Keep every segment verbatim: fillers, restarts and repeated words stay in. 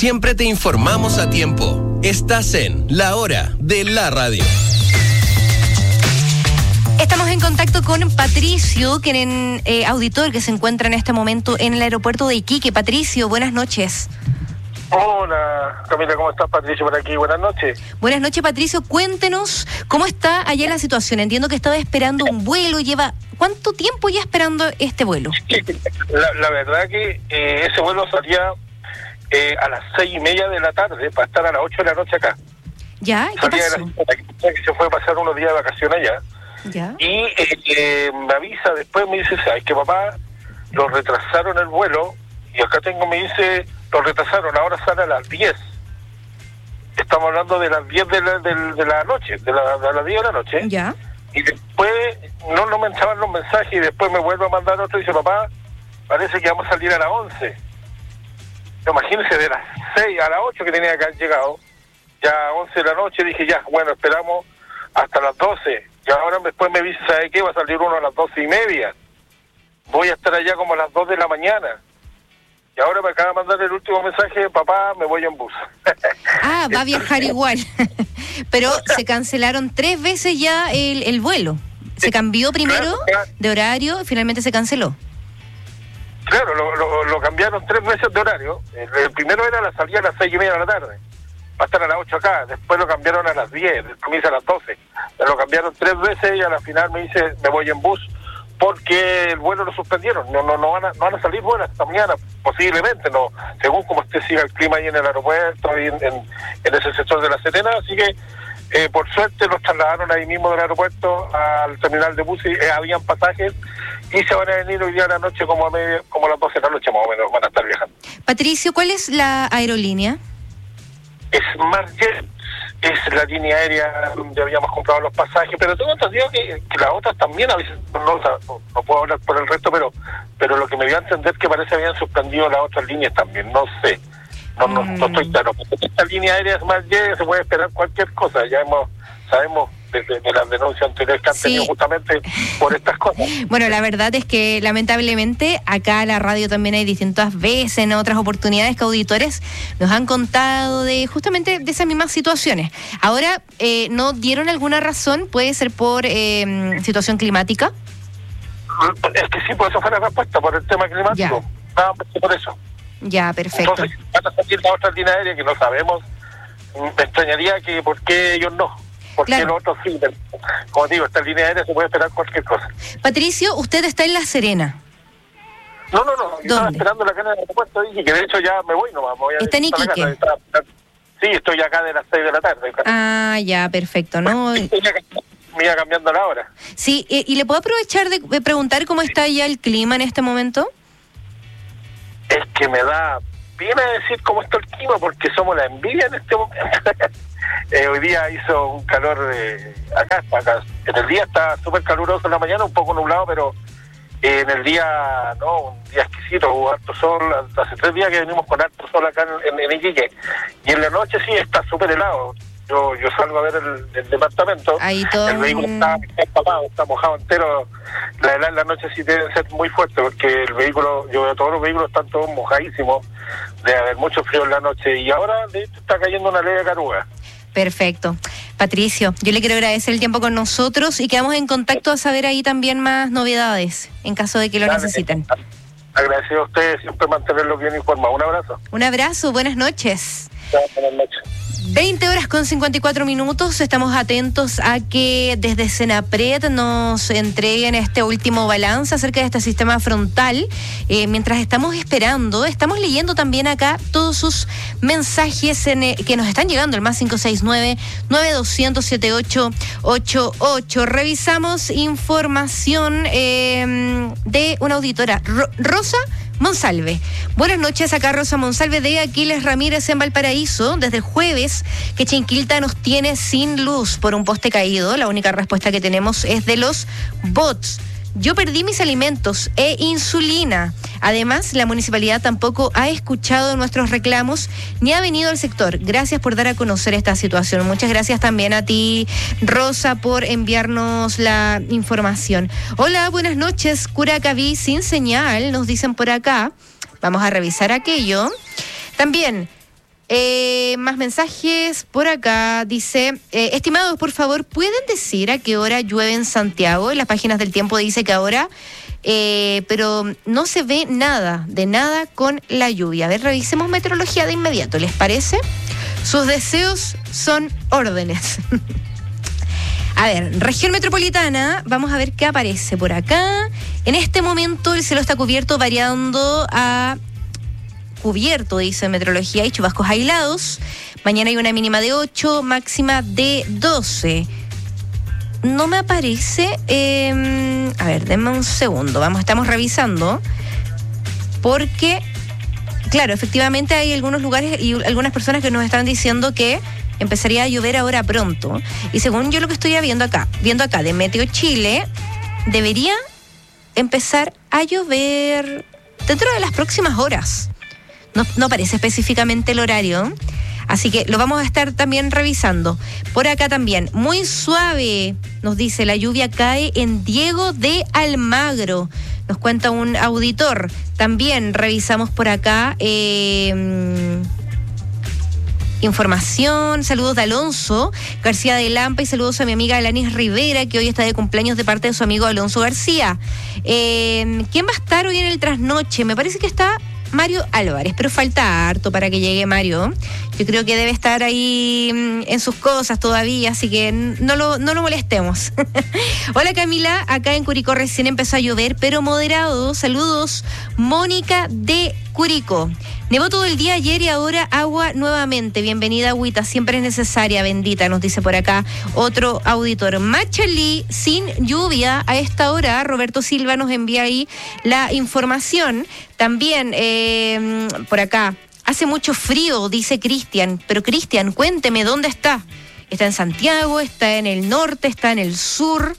siempre te informamos a tiempo. Estás en La Hora de la Radio. Estamos en contacto con Patricio, quien eh, auditor que se encuentra en este momento en el aeropuerto de Iquique. Patricio, buenas noches. Hola, Camila, ¿cómo estás? Patricio por aquí, buenas noches. Buenas noches, Patricio. Cuéntenos cómo está allá la situación. Entiendo que estaba esperando un vuelo. Lleva ¿cuánto tiempo ya esperando este vuelo? La, la verdad que eh, ese vuelo salía eh, a las seis y media de la tarde para estar a las ocho de la noche acá. ¿Ya? ¿Qué salía pasó? De la, que se fue a pasar unos días de vacaciones allá. ¿Ya? Y eh, eh, me avisa después, me dice, ¿sabes qué, papá? Lo retrasaron el vuelo y acá tengo, me dice, lo retrasaron, ahora sale a las diez. Estamos hablando de las diez de la, de, de la noche, de, la, de las diez de la noche. ¿Ya? Y después no, no me entraban los mensajes y después me vuelve a mandar otro y dice, papá, parece que vamos a salir a las once. Imagínense, de las seis a las ocho que tenía que haber llegado, ya a once de la noche, dije, ya, bueno, esperamos hasta las doce. Y ahora después me dice, ¿sabe qué? Va a salir uno a las doce y media. Voy a estar allá como a las dos de la mañana. Y ahora me acaba de mandar el último mensaje, papá, me voy en bus. Ah, va a viajar igual. Pero se cancelaron tres veces ya el, el vuelo. Se cambió primero de horario y finalmente se canceló. Claro, lo, lo, lo cambiaron tres veces de horario. El, el primero era la salida a las seis y media de la tarde. Va a estar a las ocho acá. Después lo cambiaron a las diez, después me dice a las doce. Lo cambiaron tres veces y a la final me dice, me voy en bus, porque el vuelo lo suspendieron. No no no van a, no van a salir vuelos esta mañana, posiblemente, no, según como usted siga el clima ahí en el aeropuerto, y en, en, en ese sector de la Serena. Así que, eh, por suerte, los trasladaron ahí mismo del aeropuerto al terminal de buses. Eh, habían pasajes y se van a venir hoy día a la noche, como a, medio, como a las doce de la noche más o menos, van a estar viajando. Patricio, ¿cuál es la aerolínea? SmartJet es la línea aérea donde habíamos comprado los pasajes, pero tengo entendido que, que las otras también, a veces no, no, no puedo hablar por el resto, pero pero lo que me dio a entender que parece habían suspendido las otras líneas también, no sé, no no, mm. no estoy claro. Esta línea aérea SmartJet se puede esperar cualquier cosa, ya hemos sabemos de, de, de las denuncias anteriores que han sí. tenido justamente por estas cosas. Bueno, la verdad es que lamentablemente acá en la radio también hay distintas veces, en otras oportunidades que auditores nos han contado de justamente de esas mismas situaciones. Ahora, eh, ¿no dieron alguna razón? ¿Puede ser por eh, situación climática? Es que sí, por eso fue la respuesta, por el tema climático. Nada más que por eso. Ya, perfecto. Entonces, van a salir las otras líneas aéreas que no sabemos. Me extrañaría que por qué ellos no. Porque claro. Los otros sí, como digo, esta línea aérea se puede esperar cualquier cosa. Patricio, usted está en La Serena. No, no, no, yo estaba esperando la cana del aeropuerto y que de hecho ya me voy nomás. Me voy a ¿Está en Iquique? Está, sí, estoy acá de las seis de la tarde. Ah, ya, perfecto, ¿no? Estoy ya, me iba cambiando la hora. Sí, ¿y, y le puedo aprovechar de, de preguntar cómo está ya el clima en este momento? Es que me da pena decir cómo está el clima porque somos la envidia en este momento. Eh, hoy día hizo un calor eh, acá, acá, en el día está súper caluroso en la mañana, un poco nublado, pero eh, en el día, no, un día exquisito, hubo harto sol, hace tres días que venimos con harto sol acá en, en, en Iquique, y en la noche sí está súper helado. Yo yo salgo a ver el, el departamento, ahí todo... el vehículo está empapado, está mojado entero. La helada en la noche sí debe ser muy fuerte, porque el vehículo, yo veo todos los vehículos están todos mojadísimos, debe haber mucho frío en la noche, y ahora de hecho está cayendo una leve caruga. Perfecto. Patricio, yo le quiero agradecer el tiempo con nosotros y quedamos en contacto a saber ahí también más novedades en caso de que lo Dale, necesiten. Agradecido a ustedes, siempre mantenerlos bien informados. Un abrazo. Un abrazo, buenas noches. Buenas noches. veinte horas con cincuenta y cuatro minutos, estamos atentos a que desde Senapred nos entreguen este último balance acerca de este sistema frontal. Eh, mientras estamos esperando, estamos leyendo también acá todos sus mensajes en, eh, que nos están llegando, el más cinco seis nueve, nueve dos cero cero, siete ocho ocho ocho. Revisamos información eh, de una auditora, Ro- Rosa Monsalve. Buenas noches, acá Rosa Monsalve de Aquiles Ramírez en Valparaíso. Desde el jueves que Chinquilta nos tiene sin luz por un poste caído. La única respuesta que tenemos es de los bots. Yo perdí mis alimentos e insulina. Además, la municipalidad tampoco ha escuchado nuestros reclamos ni ha venido al sector. Gracias por dar a conocer esta situación. Muchas gracias también a ti, Rosa, por enviarnos la información. Hola, buenas noches. Curacaví sin señal, nos dicen por acá. Vamos a revisar aquello. También, Eh, más mensajes por acá. Dice, eh, estimados, por favor, ¿pueden decir a qué hora llueve en Santiago? En las páginas del tiempo dice que ahora, eh, pero no se ve nada, de nada con la lluvia. A ver, revisemos meteorología de inmediato, ¿les parece? Sus deseos son órdenes. A ver, región metropolitana, vamos a ver qué aparece por acá. En este momento el cielo está cubierto, variando a cubierto, dice meteorología, y chubascos aislados. Mañana hay una mínima de ocho, máxima de doce. No me aparece, eh, a ver, denme un segundo, vamos, estamos revisando, porque, claro, efectivamente hay algunos lugares y algunas personas que nos están diciendo que empezaría a llover ahora pronto. Y según yo lo que estoy viendo acá, viendo acá de Meteo Chile, debería empezar a llover dentro de las próximas horas. No, no aparece específicamente el horario, así que lo vamos a estar también revisando. Por acá también, muy suave, nos dice, la lluvia cae en Diego de Almagro. Nos cuenta un auditor. También revisamos por acá eh, información, saludos de Alonso García de Lampa y saludos a mi amiga Alanis Rivera, que hoy está de cumpleaños de parte de su amigo Alonso García. Eh, ¿Quién va a estar hoy en el trasnoche? Me parece que está Mario Álvarez, pero falta harto para que llegue Mario. Yo creo que debe estar ahí en sus cosas todavía, así que no lo, no lo molestemos. Hola Camila, acá en Curicó recién empezó a llover, pero moderado. Saludos, Mónica de Curicó. Nevó todo el día ayer y ahora agua nuevamente. Bienvenida, agüita, siempre es necesaria, bendita, nos dice por acá otro auditor. Machalí, sin lluvia a esta hora. Roberto Silva nos envía ahí la información. También eh, por acá, hace mucho frío, dice Cristian. Pero Cristian, cuénteme, ¿dónde está? ¿Está en Santiago? ¿Está en el norte? ¿Está en el sur?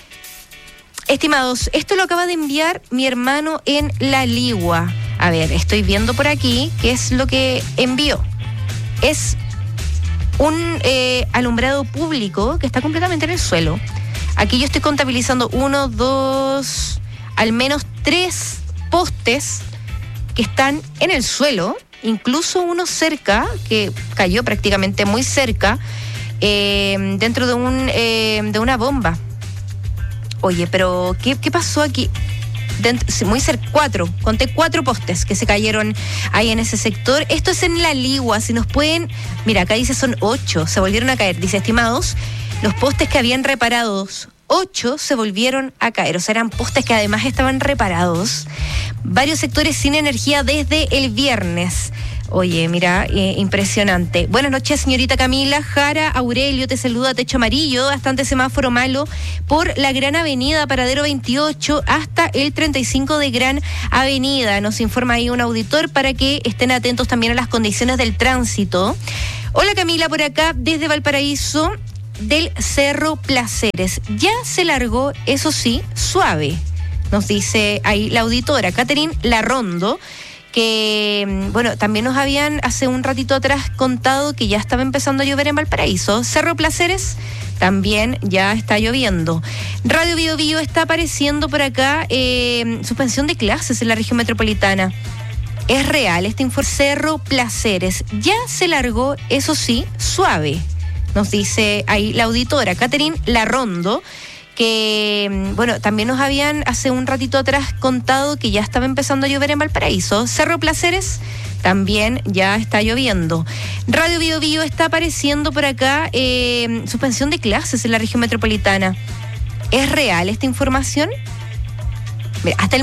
Estimados, esto lo acaba de enviar mi hermano en La Ligua. A ver, estoy viendo por aquí qué es lo que envió. Es un eh, alumbrado público que está completamente en el suelo. Aquí yo estoy contabilizando uno, dos, al menos tres postes que están en el suelo, incluso uno cerca, que cayó prácticamente muy cerca, eh, dentro de, un, eh, de una bomba. Oye, pero ¿qué, qué pasó aquí? Dentro, muy cerca, cuatro, conté cuatro postes que se cayeron ahí en ese sector. Esto es en La Ligua, si nos pueden, mira, acá dice son ocho, se volvieron a caer, dice, estimados, los postes que habían reparados, ocho se volvieron a caer, o sea, eran postes que además estaban reparados. Varios sectores sin energía desde el viernes. Oye, mira, eh, impresionante. Buenas noches, señorita Camila. Jara Aurelio te saluda, Techo Amarillo, bastante semáforo malo por la Gran Avenida, Paradero veintiocho, hasta el treinta y cinco de Gran Avenida. Nos informa ahí un auditor para que estén atentos también a las condiciones del tránsito. Hola Camila, por acá desde Valparaíso, del Cerro Placeres. Ya se largó, eso sí, suave, nos dice ahí la auditora Catherine Larrondo, que, bueno, también nos habían hace un ratito atrás contado que ya estaba empezando a llover en Valparaíso. Cerro Placeres también ya está lloviendo. Radio Bio Bio está apareciendo por acá, eh, suspensión de clases en la región metropolitana. Es real este informe. Cerro Placeres ya se largó, eso sí, suave, nos dice ahí la auditora Catherine Larrondo, que, bueno, también nos habían hace un ratito atrás contado que ya estaba empezando a llover en Valparaíso. Cerro Placeres también ya está lloviendo. Radio Bio Bio está apareciendo por acá, eh, suspensión de clases en la región metropolitana. ¿Es real esta información? Mira, hasta el